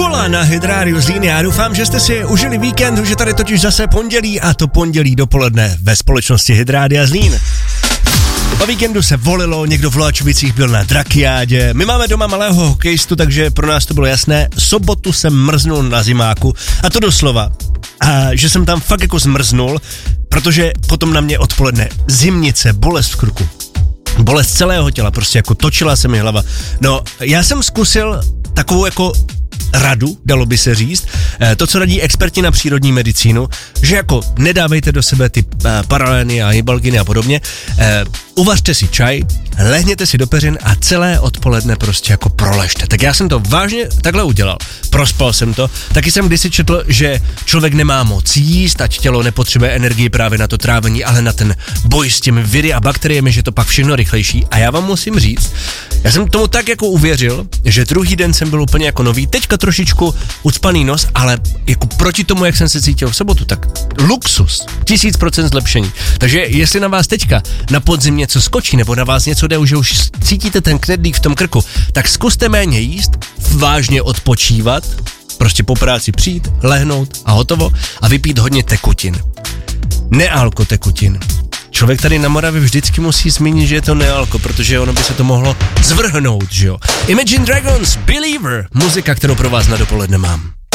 Vola na Hit Radio Zlín. Já doufám, že jste si užili víkend, už je tady totiž zase pondělí a to pondělí dopoledne ve společnosti Hit Radio Zlín. Po víkendu se volilo, někdo v Loačovicích byl na drakiádě, my máme doma malého hokejistu, takže pro nás to bylo jasné, sobotu jsem mrznul na zimáku a to doslova. A že jsem tam fakt jako zmrznul, protože potom na mě odpoledne zimnice, bolest v krku. Bolest celého těla, prostě jako točila se mi hlava. No, já jsem zkusil takovou jako radu, dalo by se říct, to, co radí experti na přírodní medicínu, že jako nedávejte do sebe ty paralény a hybalginy a podobně, uvařte si čaj, lehněte si do peřin a celé odpoledne prostě jako proležte. Tak já jsem to vážně takhle udělal. Prospal jsem to. Taky jsem kdysi četl, že člověk nemá moc jíst, ať tělo nepotřebuje energii právě na to trávení, ale na ten boj s těmi viry a bakteriemi, že to pak všechno rychlejší. A já vám musím říct, já jsem tomu tak jako uvěřil, že druhý den jsem byl úplně jako nový, teďka trošičku ucpaný nos, ale jako proti tomu, jak jsem se cítil v sobotu, tak luxus, 1000% zlepšení. Takže jestli na vás teďka na podzim něco skočí, nebo na vás něco jde, že už cítíte ten knedlík v tom krku, tak zkuste méně jíst, vážně odpočívat, prostě po práci přijít, lehnout a hotovo a vypít hodně tekutin. Nealko tekutin. Člověk tady na Moravě vždycky musí zmínit, že je to nealko, protože ono by se to mohlo zvrhnout, že jo. Imagine Dragons, Believer, muzika, kterou pro vás na dopoledne mám.